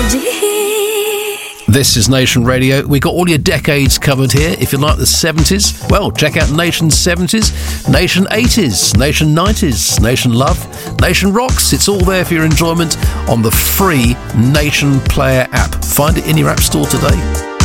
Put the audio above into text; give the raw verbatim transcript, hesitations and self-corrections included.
This is Nation Radio. We got all your decades covered here. If you like the seventies, well, check out Nation seventies, Nation eighties, Nation nineties, Nation Love, Nation Rocks. It's all there for your enjoyment on the free Nation Player app. Find it in your app store today.